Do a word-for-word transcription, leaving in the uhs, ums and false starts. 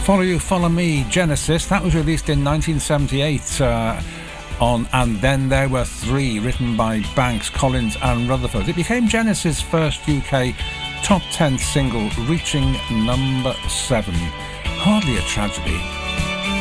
Follow You, Follow Me, Genesis. That was released in nineteen seventy-eight uh, on And Then There Were Three, written by Banks, Collins and Rutherford. It became Genesis' first U K top ten single, reaching number seven. Hardly a tragedy.